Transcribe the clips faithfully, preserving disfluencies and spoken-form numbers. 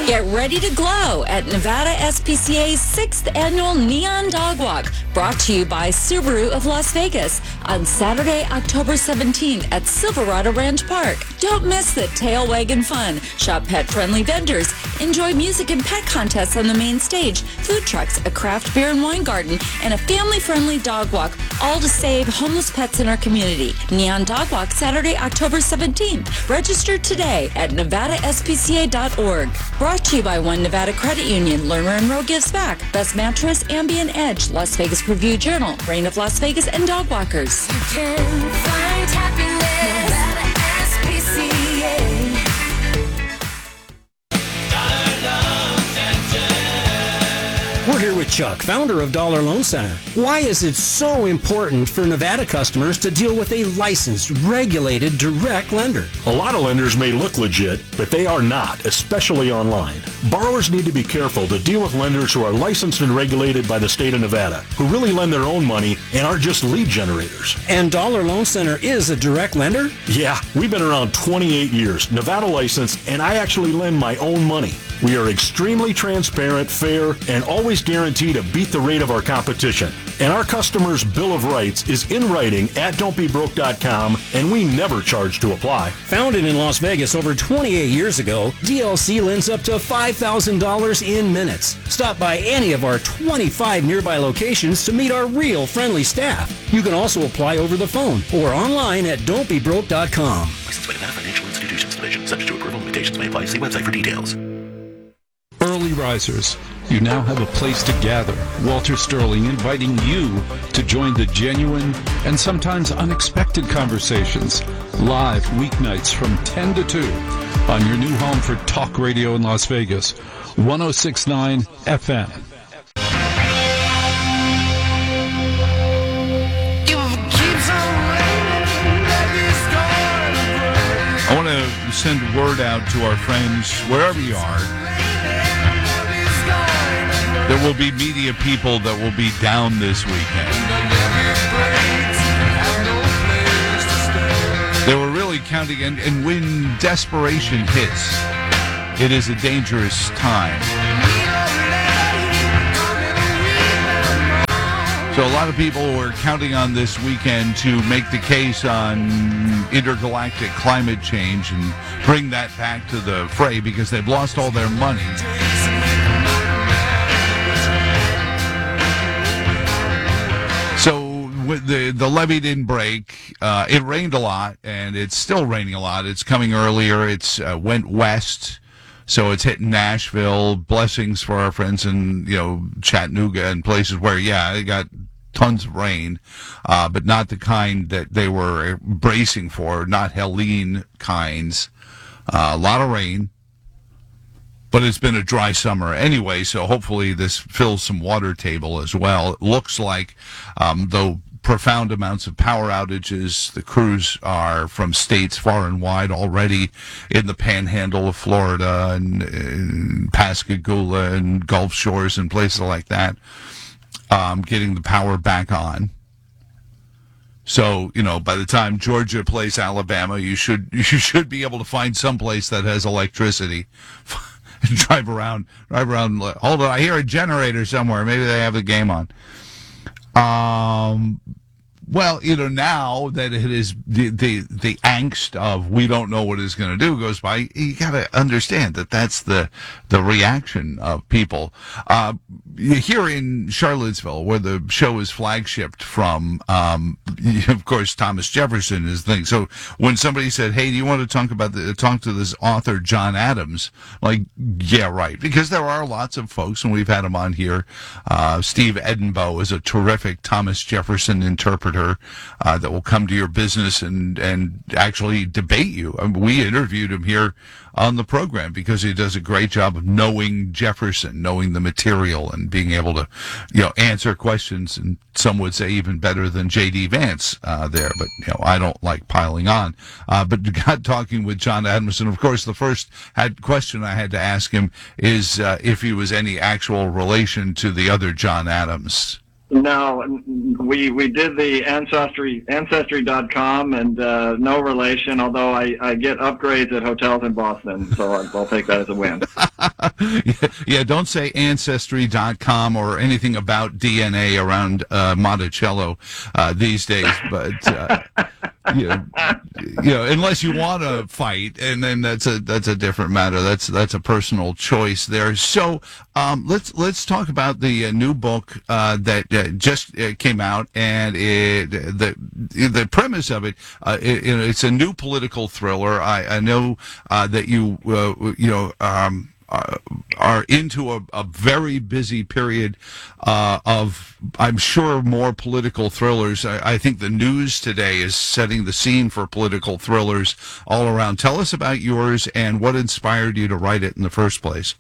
Get ready to glow at Nevada S P C A's sixth Annual Neon Dog Walk, brought to you by Subaru of Las Vegas on Saturday, October seventeenth at Silverado Ranch Park. Don't miss the tail wagging fun. Shop pet-friendly vendors. Enjoy music and pet contests on the main stage, food trucks, a craft beer and wine garden, and a family-friendly dog walk, all to save homeless pets in our community. Neon Dog Walk, Saturday, October seventeenth. Register today at nevada S P C A dot org. Brought to you by One Nevada Credit Union, Lerner and Rowe Gives Back, Best Mattress, Ambient Edge, Las Vegas Review Journal, Reign of Las Vegas, and Dog Walkers. You can find happiness, Nevada S P C A. We're here with Chuck, founder of Dollar Loan Center. Why is it so important for Nevada customers to deal with a licensed, regulated, direct lender? A lot of lenders may look legit, but they are not, especially online. Borrowers need to be careful to deal with lenders who are licensed and regulated by the state of Nevada, who really lend their own money and aren't just lead generators. And Dollar Loan Center is a direct lender? Yeah, we've been around twenty-eight years, Nevada licensed, and I actually lend my own money. We are extremely transparent, fair, and always guarantee to beat the rate of our competition. And our customers' Bill of Rights is in writing at don't be broke dot com, and we never charge to apply. Founded in Las Vegas over twenty-eight years ago, D L C lends up to five thousand dollars in minutes. Stop by any of our twenty-five nearby locations to meet our real friendly staff. You can also apply over the phone or online at don't be broke dot com. Licensed by Nevada Financial Institutions Division. Subject to approval. Limitations may apply. See website for details. Early risers, you now have a place to gather. Walter Sterling inviting you to join the genuine and sometimes unexpected conversations. Live weeknights from ten to two on your new home for talk radio in Las Vegas, one oh six point nine F M. I want to send word out to our friends, wherever you are. There will be media people that will be down this weekend. They were really counting, and, and when desperation hits, it is a dangerous time. So a lot of people were counting on this weekend to make the case on intergalactic climate change and bring that back to the fray because they've lost all their money. So the the levee didn't break. Uh, it rained a lot, and it's still raining a lot. It's coming earlier. It's uh, went west, so it's hitting Nashville. Blessings for our friends in you know Chattanooga and places where yeah, they got tons of rain, uh, but not the kind that they were bracing for. Not Helene kinds. Uh, a lot of rain. But it's been a dry summer anyway, so hopefully this fills some water table as well. It looks like, um, though profound amounts of power outages, the crews are from states far and wide already in the panhandle of Florida and, and Pascagoula and Gulf Shores and places like that, um, getting the power back on. So, you know, by the time Georgia plays Alabama, you should you should be able to find some place that has electricity. drive around, drive around. Hold on, I hear a generator somewhere. Maybe they have the game on. Um, well, you know, now that it is the the, the angst of we don't know what it's going to do goes by, you got to understand that that's the the reaction of people. Uh, here in Charlottesville, where the show is flagshipped from, um, of course, Thomas Jefferson is the thing. So when somebody said, "Hey, do you want to talk about the talk to this author John Adams?" Like, yeah, right, because there are lots of folks, and we've had him on here. Uh, Steve Edenbow is a terrific Thomas Jefferson interpreter uh, that will come to your business and and actually debate you. I mean, we interviewed him here on the program because he does a great job of knowing Jefferson, knowing the material, and being able to, you know, answer questions. And some would say even better than J D Vance uh, there. But you know, I don't like piling on. Uh, but got talking with John Adams, and of course, the first had question I had to ask him is uh, if he was any actual relation to the other John Adams. No, we we did the ancestry ancestry dot com, and uh, no relation. Although I, I get upgrades at hotels in Boston, so I'll, I'll take that as a win. yeah, yeah, don't say ancestry dot com or anything about D N A around uh, Monticello uh, these days. But uh, you know, you know, unless you want to fight, and then that's a that's a different matter. That's that's a personal choice there. So um, let's let's talk about the uh, new book uh, that. Uh, just uh, came out, and it, the the premise of it, uh, it, it's a new political thriller. I, I know uh, that you uh, you know um, uh, are into a, a very busy period uh, of, I'm sure, more political thrillers. I, I think the news today is setting the scene for political thrillers all around. Tell us about yours and what inspired you to write it in the first place.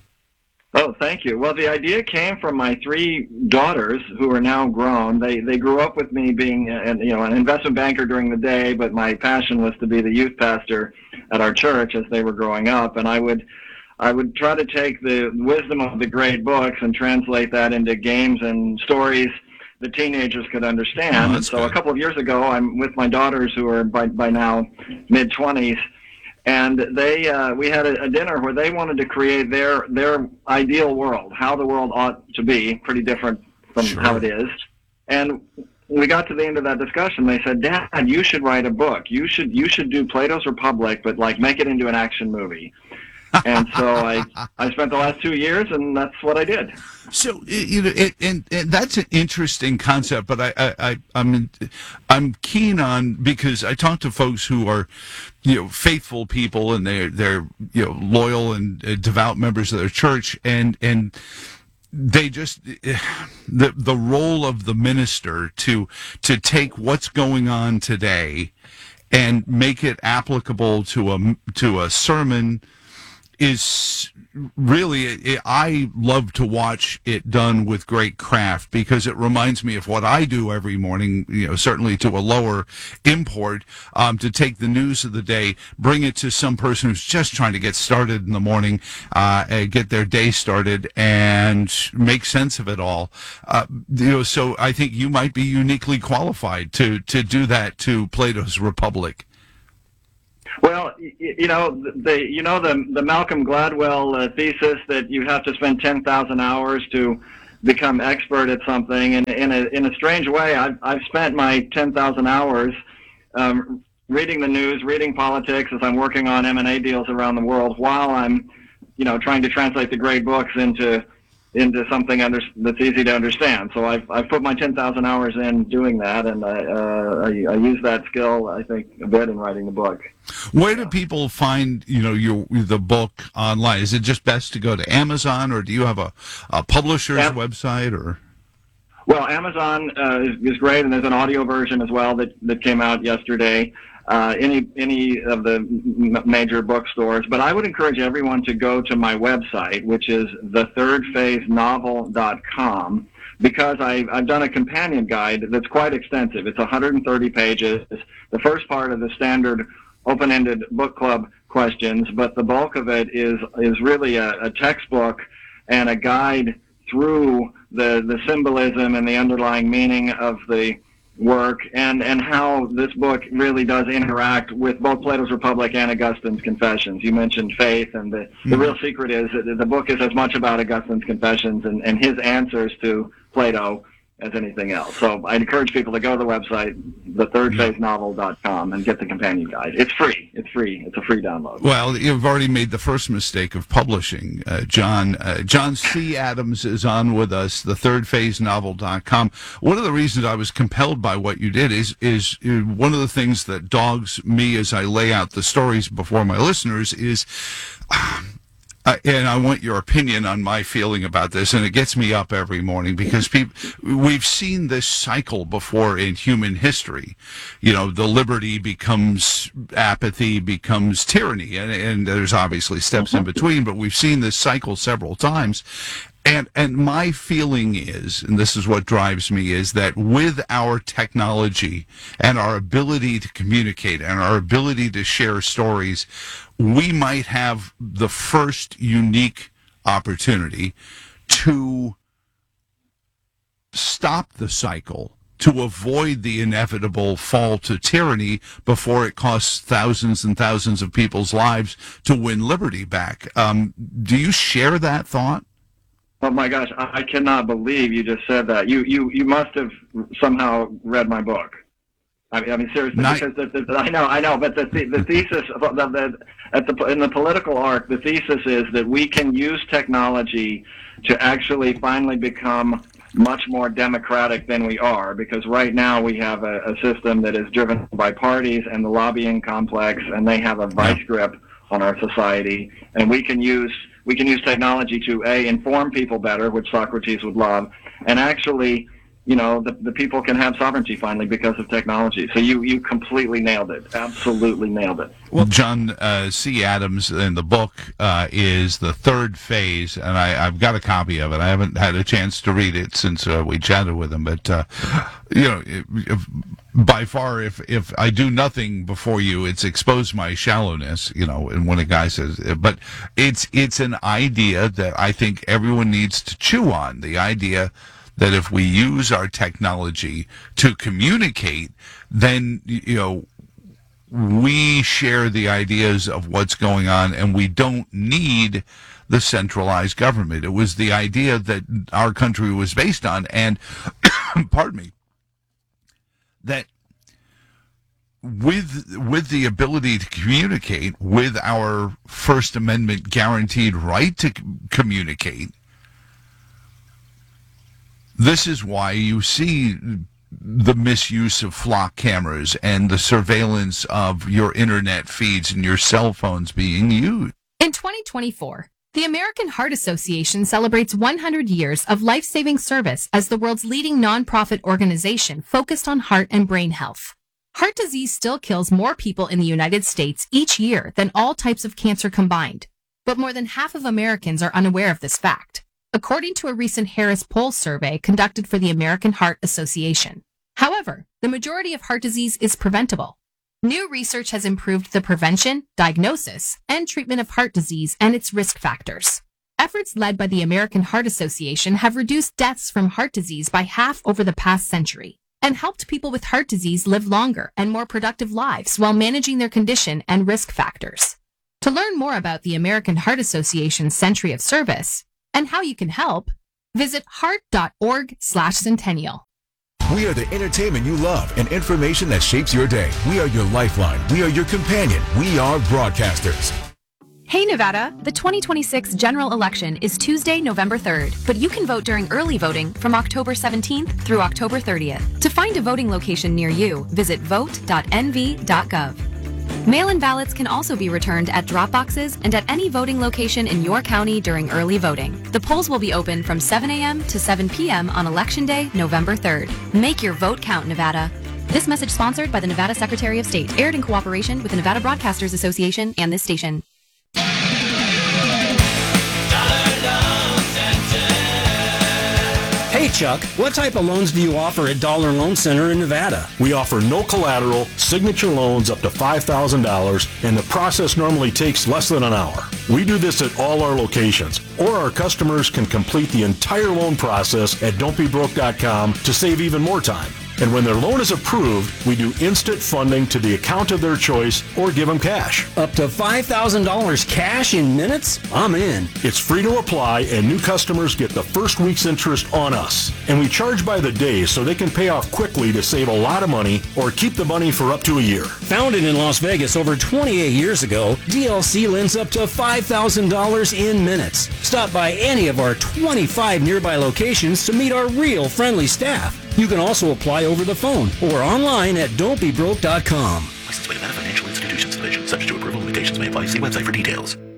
Oh, thank you. Well, the idea came from my three daughters, who are now grown. They they grew up with me being, an, you know, an investment banker during the day, but my passion was to be the youth pastor at our church as they were growing up. And I would, I would try to take the wisdom of the great books and translate that into games and stories that teenagers could understand. Oh, and so good. a couple of years ago, I'm with my daughters, who are by by now mid twenties. And they, uh, we had a, a dinner where they wanted to create their their ideal world, how the world ought to be, pretty different from Sure. how it is. And we got to the end of that discussion. They said, "Dad, you should write a book. You should you should do Plato's Republic, but like make it into an action movie." And so I I spent the last two years, and that's what I did. So you know, it, and, and that's an interesting concept, but I, I, I I'm I'm keen on, because I talk to folks who are, you know, faithful people, and they're they're you know loyal and uh, devout members of their church, and and they just the the role of the minister to to take what's going on today and make it applicable to a to a sermon is really, it, I love to watch it done with great craft, because it reminds me of what I do every morning, you know, certainly to a lower import, um, to take the news of the day, bring it to some person who's just trying to get started in the morning, uh, and get their day started and make sense of it all. Uh, you know, so I think you might be uniquely qualified to, to do that to Plato's Republic. Well, you know, the you know the the Malcolm Gladwell uh, thesis that you have to spend ten thousand hours to become expert at something, and in a in a strange way, I've I've spent my ten thousand hours um, reading the news, reading politics, as I'm working on M and A deals around the world, while I'm, you know, trying to translate the great books into into something under, that's easy to understand. So I've I've put my ten thousand hours in doing that, and I, uh, I I use that skill, I think, a bit in writing the book. Where do people find, you know, your the book online? Is it just best to go to Amazon, or do you have a, a publisher's Am- website? Or Well, Amazon uh, is, is great, and there's an audio version as well that that came out yesterday. Uh, any any of the m- major bookstores, but I would encourage everyone to go to my website, which is the third phase novel dot com, because I, I've done a companion guide that's quite extensive. It's one hundred thirty pages. The first part of the standard open-ended book club questions, but the bulk of it is is really a, a textbook and a guide through the the symbolism and the underlying meaning of the work, and, and how this book really does interact with both Plato's Republic and Augustine's Confessions. You mentioned faith, and the, mm-hmm. the real secret is that the book is as much about Augustine's Confessions and, and his answers to Plato as anything else. So I encourage people to go to the website, the third phase novel dot com, and get the companion guide. It's free. It's free. It's a free download. Well, you've already made the first mistake of publishing. Uh, John uh, John C. Adams is on with us, the third phase novel dot com. One of the reasons I was compelled by what you did is, is is one of the things that dogs me as I lay out the stories before my listeners is... Uh, Uh, and I want your opinion on my feeling about this, and it gets me up every morning, because people, we've seen this cycle before in human history. You know, the liberty becomes apathy, becomes tyranny, and, and there's obviously steps in between, but we've seen this cycle several times. And and my feeling is, and this is what drives me, is that with our technology and our ability to communicate and our ability to share stories, we might have the first unique opportunity to stop the cycle, to avoid the inevitable fall to tyranny before it costs thousands and thousands of people's lives to win liberty back. Um, do you share that thought? Oh my gosh, I I cannot believe you just said that. You you you must have somehow read my book. I mean, I mean seriously, Not, because the, the, I know, I know, but the the, the thesis of the, the, at the in the political arc, the thesis is that we can use technology to actually finally become much more democratic than we are, because right now we have a, a system that is driven by parties and the lobbying complex, and they have a vice grip on our society, and we can use we can use technology to a inform people better, which Socrates would love, and actually, you know, the, the people can have sovereignty finally because of technology. So you, you completely nailed it. Absolutely nailed it. Well, John uh, C. Adams in the book uh, is the third phase, and I, I've got a copy of it. I haven't had a chance to read it since uh, we chatted with him, but, uh, you know, if, if, by far, if, if I do nothing before you, it's expose my shallowness, you know, and when a guy says, but it's, it's an idea that I think everyone needs to chew on, the idea that if we use our technology to communicate, then, you know, we share the ideas of what's going on, and we don't need the centralized government. It was the idea that our country was based on, and, pardon me, that with with the ability to communicate, with our First Amendment guaranteed right to communicate, this is why you see the misuse of flock cameras and the surveillance of your internet feeds and your cell phones being used. In twenty twenty-four, the American Heart Association celebrates one hundred years of life-saving service as the world's leading nonprofit organization focused on heart and brain health. Heart disease still kills more people in the United States each year than all types of cancer combined, but more than half of Americans are unaware of this fact, according to a recent Harris Poll survey conducted for the American Heart Association. However, the majority of heart disease is preventable. New research has improved the prevention, diagnosis, and treatment of heart disease and its risk factors. Efforts led by the American Heart Association have reduced deaths from heart disease by half over the past century and helped people with heart disease live longer and more productive lives while managing their condition and risk factors. To learn more about the American Heart Association's Century of Service and how you can help, visit heart.org slash centennial. We are the entertainment you love and information that shapes your day. We are your lifeline. We are your companion. We are broadcasters. Hey Nevada, the twenty twenty-six general election is Tuesday, November third, but you can vote during early voting from October seventeenth through October thirtieth. To find a voting location near you, visit vote dot n v dot gov. Mail-in ballots can also be returned at drop boxes and at any voting location in your county during early voting. The polls will be open from seven a m to seven p m on Election Day, November third. Make your vote count, Nevada. This message sponsored by the Nevada Secretary of State, aired in cooperation with the Nevada Broadcasters Association and this station. Hey Chuck, what type of loans do you offer at Dollar Loan Center in Nevada? We offer no collateral, signature loans up to five thousand dollars, and the process normally takes less than an hour. We do this at all our locations, or our customers can complete the entire loan process at don't be broke dot com to save even more time. And when their loan is approved, we do instant funding to the account of their choice or give them cash. Up to five thousand dollars cash in minutes? I'm in. It's free to apply, and new customers get the first week's interest on us. And we charge by the day so they can pay off quickly to save a lot of money or keep the money for up to a year. Founded in Las Vegas over twenty-eight years ago, D L C lends up to five thousand dollars in minutes. Stop by any of our twenty-five nearby locations to meet our real friendly staff. You can also apply over the phone or online at don't be broke dot com. Licensed by Nevada Financial Institutions Division. Subject to approval, limitations may apply. See website for details.